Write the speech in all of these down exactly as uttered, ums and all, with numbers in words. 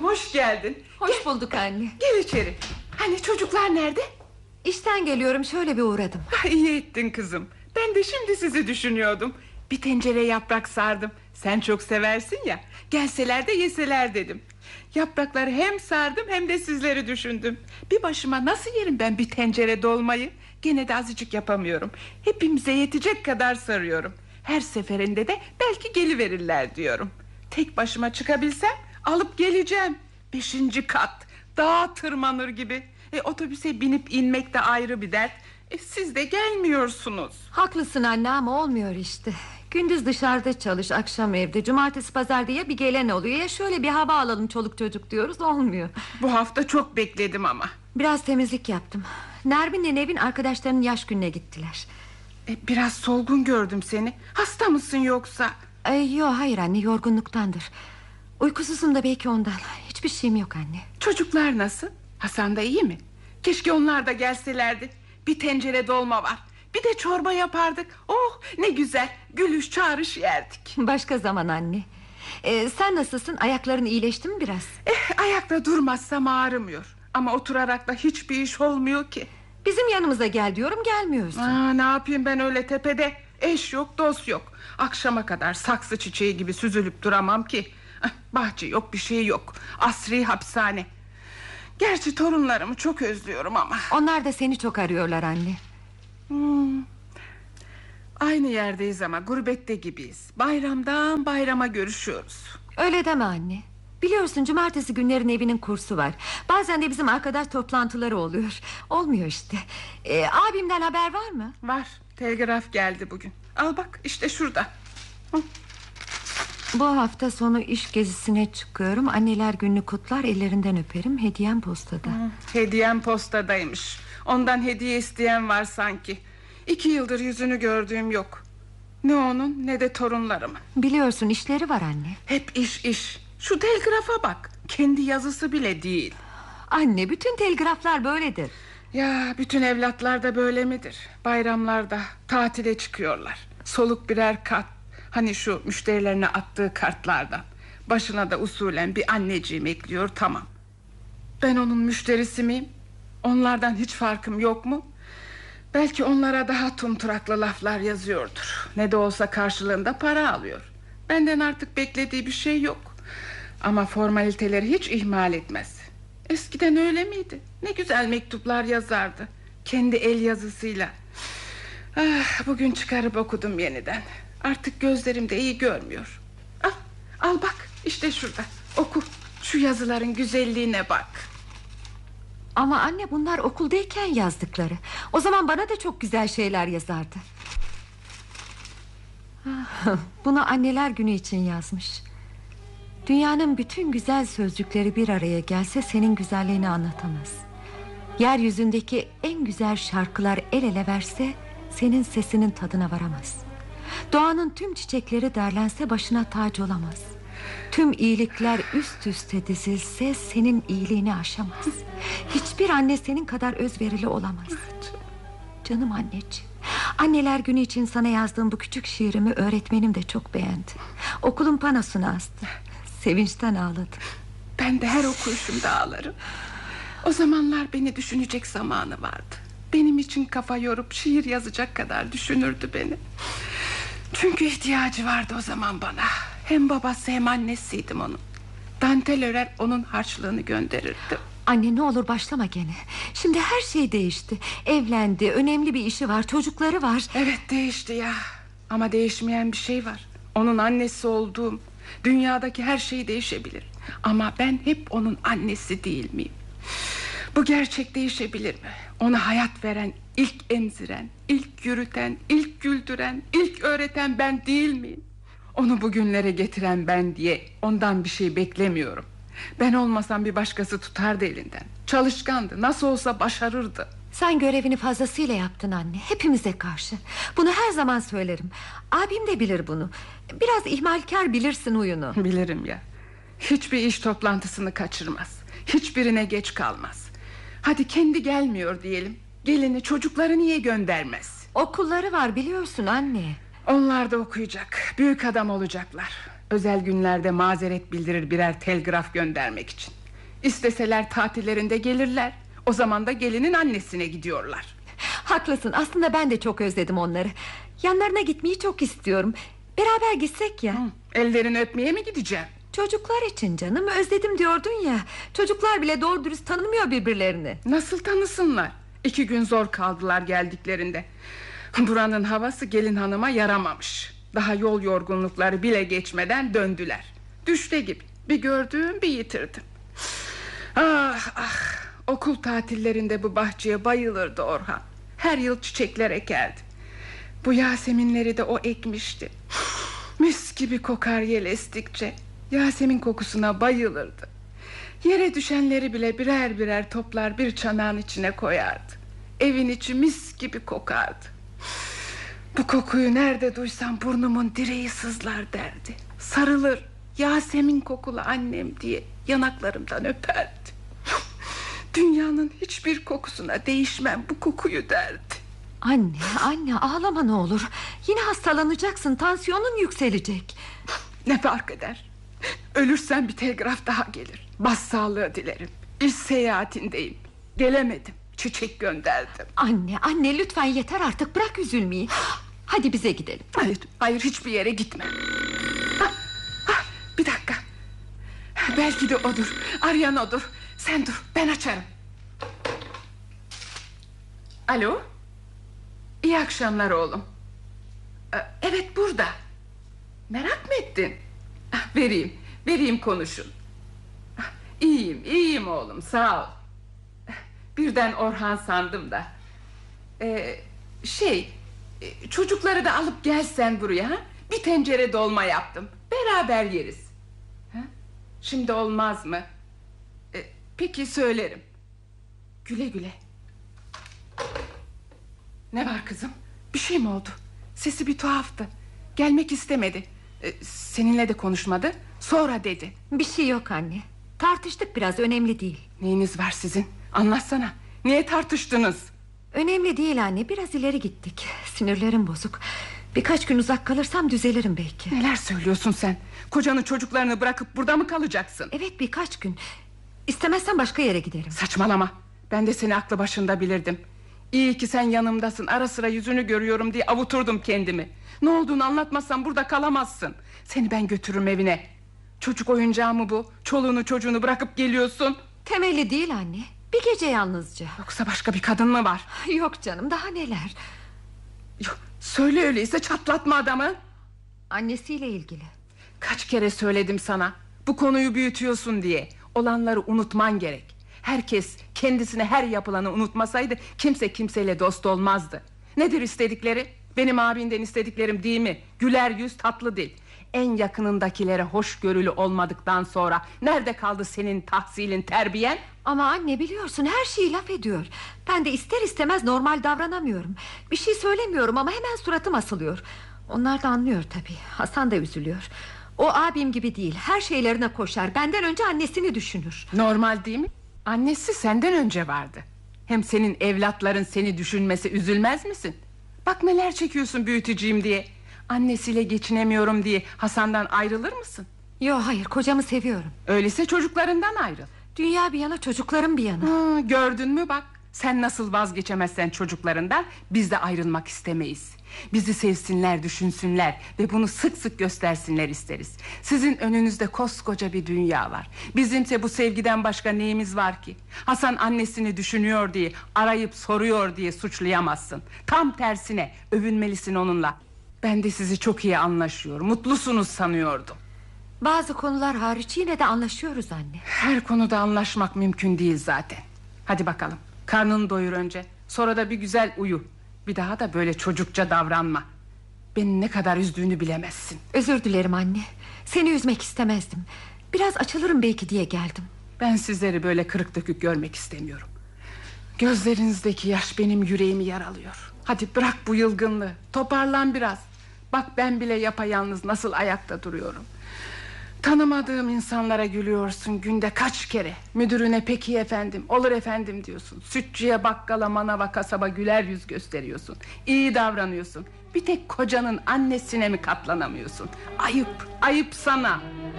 hoş geldin. Hoş gel, bulduk anne. Gel içeri. Hani çocuklar nerede? İşten geliyorum, şöyle bir uğradım. Ah, iyi ettin kızım. Ben de şimdi sizi düşünüyordum. Bir tencere yaprak sardım. Sen çok seversin ya. Gelseler de yeseler dedim. Yaprakları hem sardım hem de sizleri düşündüm. Bir başıma nasıl yerim ben bir tencere dolmayı? Gene de azıcık yapamıyorum. Hepimize yetecek kadar sarıyorum. Her seferinde de belki geliverirler diyorum. Tek başıma çıkabilsem alıp geleceğim. Beşinci kat, dağa tırmanır gibi. e, Otobüse binip inmek de ayrı bir dert. e, Siz de gelmiyorsunuz. Haklısın anne ama olmuyor işte. Gündüz dışarıda çalış, akşam evde. Cumartesi pazarda ya bir gelen oluyor ya şöyle bir hava alalım çoluk çocuk diyoruz, olmuyor. Bu hafta çok bekledim ama. Biraz temizlik yaptım. Nermin'le Nevin arkadaşlarının yaş gününe gittiler. e, Biraz solgun gördüm seni. Hasta mısın yoksa? Ee, Yok hayır anne, yorgunluktandır. Uykusuzum da belki ondan. Hiçbir şeyim yok anne. Çocuklar nasıl? Hasan da iyi mi? Keşke onlar da gelselerdi. Bir tencere dolma var. Bir de çorba yapardık. Oh ne güzel, gülüş çağrış yerdik. Başka zaman anne. ee, Sen nasılsın, ayakların iyileşti mi biraz? Eh, ayakta durmazsam ağrımıyor. Ama oturarak da hiçbir iş olmuyor ki. Bizim yanımıza gel diyorum, gelmiyorsun. Aa, ne yapayım ben öyle tepede? Eş yok, dost yok. Akşama kadar saksı çiçeği gibi süzülüp duramam ki. Ah, bahçe yok, bir şey yok. Asri hapishane. Gerçi torunlarımı çok özlüyorum ama. Onlar da seni çok arıyorlar anne. hmm. Aynı yerdeyiz ama gurbette gibiyiz. Bayramdan bayrama görüşüyoruz. Öyle deme anne. Biliyorsun cumartesi günlerin evinin kursu var. Bazen de bizim arkadaş toplantıları oluyor. Olmuyor işte. ee, Abimden haber var mı? Var, telgraf geldi bugün. Al bak işte şurada. Hı. Bu hafta sonu iş gezisine çıkıyorum. Anneler gününü kutlar, ellerinden öperim. Hediyem postada. Hı, hediyem postadaymış. Ondan hediye isteyen var sanki. İki yıldır yüzünü gördüğüm yok. Ne onun ne de torunlarımın. Biliyorsun işleri var anne. Hep iş iş. Şu telgrafa bak, kendi yazısı bile değil. Anne, bütün telgraflar böyledir. Ya bütün evlatlar da böyle midir? Bayramlarda tatile çıkıyorlar. Soluk birer kart. Hani şu müşterilerine attığı kartlardan. Başına da usulen bir anneciğim ekliyor, tamam. Ben onun müşterisi miyim? Onlardan hiç farkım yok mu? Belki onlara daha tumturaklı laflar yazıyordur. Ne de olsa karşılığında para alıyor. Benden artık beklediği bir şey yok. Ama formaliteleri hiç ihmal etmez. Eskiden öyle miydi? Ne güzel mektuplar yazardı. Kendi el yazısıyla. Ah, bugün çıkarıp okudum yeniden. Artık gözlerim de iyi görmüyor. Al, al bak işte şurada. Oku, şu yazıların güzelliğine bak. Ama anne, bunlar okuldayken yazdıkları. O zaman bana da çok güzel şeyler yazardı. Bunu anneler günü için yazmış. Dünyanın bütün güzel sözcükleri bir araya gelse senin güzelliğini anlatamaz. Yeryüzündeki en güzel şarkılar el ele verse senin sesinin tadına varamaz. Doğanın tüm çiçekleri derlense başına tac olamaz. Tüm iyilikler üst üste dizilse senin iyiliğini aşamaz. Hiçbir anne senin kadar özverili olamaz. Canım anneciğim, anneler günü için sana yazdığım bu küçük şiirimi öğretmenim de çok beğendi. Okulun panosuna astı. Sevinçten ağladı. Ben de her okuyuşumda ağlarım. O zamanlar beni düşünecek zamanı vardı. Benim için kafa yorup şiir yazacak kadar düşünürdü beni. Çünkü ihtiyacı vardı o zaman bana. Hem babası hem annesiydim onun. Dantel örer, onun harçlığını gönderirdim. Anne ne olur başlama gene. Şimdi her şey değişti. Evlendi, önemli bir işi var, çocukları var. Evet değişti ya. Ama değişmeyen bir şey var. Onun annesi olduğum. Dünyadaki her şey değişebilir. Ama ben hep onun annesi değil miyim? Bu gerçek değişebilir mi? Ona hayat veren, ilk emziren, ilk yürüten, ilk güldüren, ilk öğreten ben değil miyim? Onu bugünlere getiren ben diye ondan bir şey beklemiyorum. Ben olmasam bir başkası tutardı elinden. Çalışkandı, nasıl olsa başarırdı. Sen görevini fazlasıyla yaptın anne, hepimize karşı. Bunu her zaman söylerim. Abim de bilir bunu. Biraz ihmalkar, bilirsin huyunu. Bilirim ya. Hiçbir iş toplantısını kaçırmaz. Hiçbirine geç kalmaz. Hadi kendi gelmiyor diyelim. Gelini, çocukları niye göndermez? Okulları var biliyorsun anne. Onlar da okuyacak, büyük adam olacaklar. Özel günlerde mazeret bildirir birer telgraf göndermek için. İsteseler tatillerinde gelirler. O zaman da gelinin annesine gidiyorlar. Haklısın, aslında ben de çok özledim onları. Yanlarına gitmeyi çok istiyorum. Beraber gitsek ya. Hı, ellerini öpmeye mi gideceğim? Çocuklar için canım, özledim diyordun ya. Çocuklar bile doğru dürüst tanımıyor birbirlerini. Nasıl tanısınlar? İki gün zor kaldılar geldiklerinde. Buranın havası gelin hanıma yaramamış. Daha yol yorgunlukları bile geçmeden döndüler. Düşte gibi, bir gördüm bir yitirdim. Ah ah, okul tatillerinde bu bahçeye bayılırdı Orhan. Her yıl çiçekler ekerdi. Bu Yaseminleri de o ekmişti. Mis gibi kokar yel estikçe. Yasemin kokusuna bayılırdı. Yere düşenleri bile birer birer toplar bir çanağın içine koyardı. Evin içi mis gibi kokardı. Bu kokuyu nerede duysam burnumun direği sızlar derdi. Sarılır, Yasemin kokulu annem diye yanaklarımdan öperdi. Dünyanın hiçbir kokusuna değişmem bu kokuyu derdi. Anne, anne ağlama ne olur. Yine hastalanacaksın, tansiyonun yükselecek. Ne fark eder? Ölürsen bir telgraf daha gelir. Başsağlığı dilerim. İş seyahatindeyim. Gelemedim. Çiçek gönderdim. Anne, anne lütfen yeter artık, bırak üzülmeyi. Hadi bize gidelim. Hayır, hayır hiçbir yere gitme. Ha, ha, bir dakika. Belki de odur. Arayan odur. Sen dur, ben açarım. Alo. İyi akşamlar oğlum. Evet burada. Merak mı ettin? Vereyim, vereyim konuşun. İyiyim, iyiyim oğlum, sağ ol. Birden Orhan sandım da. Ee, şey, çocukları da alıp gelsen buraya. Ha? Bir tencere dolma yaptım. Beraber yeriz. Ha? Şimdi olmaz mı? Ee, peki söylerim. Güle güle. Ne var kızım? Bir şey mi oldu? Sesi bir tuhaftı. Gelmek istemedi. Ee, seninle de konuşmadı. Sonra dedi. Bir şey yok anne. Tartıştık biraz, önemli değil. Neyiniz var sizin? Anlatsana. Niye tartıştınız? Önemli değil anne, biraz ileri gittik. Sinirlerim bozuk. Birkaç gün uzak kalırsam düzelirim belki. Neler söylüyorsun sen? Kocanın çocuklarını bırakıp burada mı kalacaksın? Evet, birkaç gün. İstemezsen başka yere giderim. Saçmalama. Ben de seni aklı başında bilirdim. İyi ki sen yanımdasın. Ara sıra yüzünü görüyorum diye avuturdum kendimi. Ne olduğunu anlatmazsan burada kalamazsın. Seni ben götürürüm evine. Çocuk oyuncağı mı bu? Çoluğunu çocuğunu bırakıp geliyorsun. Temelli değil anne. Bir gece yalnızca. Yoksa başka bir kadın mı var? Yok canım, daha neler. Yok, söyle öyleyse, çatlatma adamı. Annesiyle ilgili. Kaç kere söyledim sana, bu konuyu büyütüyorsun diye. Olanları unutman gerek. Herkes kendisine her yapılanı unutmasaydı kimse kimseyle dost olmazdı. Nedir istedikleri? Benim abinden istediklerim değil mi? Güler yüz, tatlı dil. En yakınındakilere hoşgörülü olmadıktan sonra nerede kaldı senin tahsilin, terbiyen? Ama anne biliyorsun, her şeyi laf ediyor. Ben de ister istemez normal davranamıyorum. Bir şey söylemiyorum ama hemen suratım asılıyor. Onlar da anlıyor tabii. Hasan da üzülüyor. O abim gibi değil, her şeylerine koşar. Benden önce annesini düşünür. Normal değil mi? Annesi senden önce vardı. Hem senin evlatların seni düşünmesi, üzülmez misin? Bak neler çekiyorsun büyüteceğim diye. Annesiyle geçinemiyorum diye Hasan'dan ayrılır mısın? Yok hayır, kocamı seviyorum. Öyleyse çocuklarından ayrıl. Dünya bir yana, çocuklarım bir yana. Ha, gördün mü bak, sen nasıl vazgeçemezsen çocuklarından, biz de ayrılmak istemeyiz. Bizi sevsinler, düşünsünler ve bunu sık sık göstersinler isteriz. Sizin önünüzde koskoca bir dünya var. Bizimse bu sevgiden başka neyimiz var ki? Hasan annesini düşünüyor diye, arayıp soruyor diye suçlayamazsın. Tam tersine övünmelisin onunla. Ben de sizi çok iyi anlaşıyor, mutlusunuz sanıyordum. Bazı konular hariç yine de anlaşıyoruz anne. Her konuda anlaşmak mümkün değil zaten. Hadi bakalım, karnını doyur önce. Sonra da bir güzel uyu. Bir daha da böyle çocukça davranma. Beni ne kadar üzdüğünü bilemezsin. Özür dilerim anne. Seni üzmek istemezdim. Biraz açılırım belki diye geldim. Ben sizleri böyle kırık dökük görmek istemiyorum. Gözlerinizdeki yaş benim yüreğimi yaralıyor. Hadi bırak bu yılgınlığı, toparlan biraz. Bak ben bile yapayalnız nasıl ayakta duruyorum. Tanımadığım insanlara gülüyorsun günde kaç kere. Müdürüne peki efendim, olur efendim diyorsun. Sütçüye, bakkala, manava, kasaba güler yüz gösteriyorsun. İyi davranıyorsun. Bir tek kocanın annesine mi katlanamıyorsun? Ayıp, ayıp sana.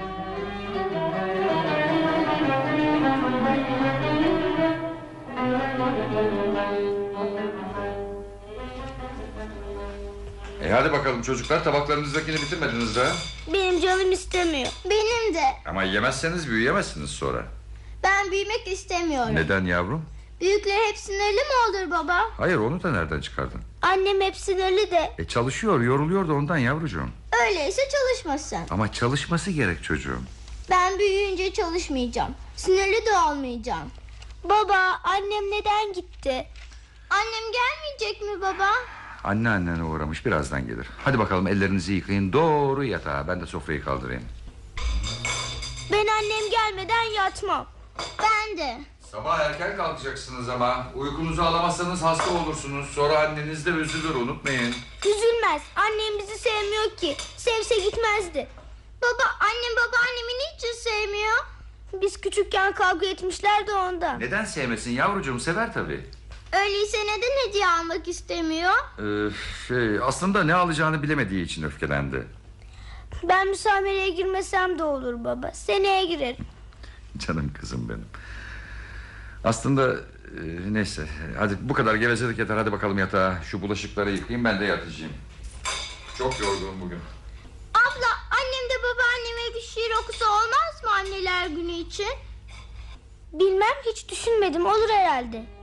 E hadi bakalım çocuklar, tabaklarınızdakini bitirmediniz daha. Benim canım istemiyor. Benim de. Ama yemezseniz büyüyemezsiniz sonra. Ben büyümek istemiyorum. Neden yavrum? Büyükler hep sinirli mi olur baba? Hayır, onu da nereden çıkardın? Annem hep sinirli de. E çalışıyor, yoruluyor da ondan yavrucuğum. Öyleyse çalışmasın. Ama çalışması gerek çocuğum. Ben büyüyünce çalışmayacağım. Sinirli de olmayacağım. Baba, annem neden gitti? Annem gelmeyecek mi baba? Anneannene uğramış, birazdan gelir. Hadi bakalım, ellerinizi yıkayın, doğru yatağa. Ben de sofrayı kaldırayım. Ben annem gelmeden yatmam. Ben de. Sabah erken kalkacaksınız ama. Uykunuzu alamazsanız hasta olursunuz. Sonra anneniz de üzülür, unutmayın. Üzülmez. Annem bizi sevmiyor ki. Sevse gitmezdi. Baba, annem babaannemi niçin sevmiyor? Biz küçükken kavga etmişler de ondan. Neden sevmesin yavrucuğum, sever tabii. Öyleyse neden hediye almak istemiyor? Ee, şey, aslında ne alacağını bilemediği için öfkelendi. Ben müsamereye girmesem de olur baba. Seneye girerim. Canım kızım benim. Aslında e, neyse, hadi bu kadar gevezelik yeter. Hadi bakalım yatağa. Şu bulaşıkları yıkayayım, ben de yatacağım. Çok yorgunum bugün. Abla, annem de babaanneme bir şiir okusa olmaz mı anneler günü için? Bilmem, hiç düşünmedim, olur herhalde.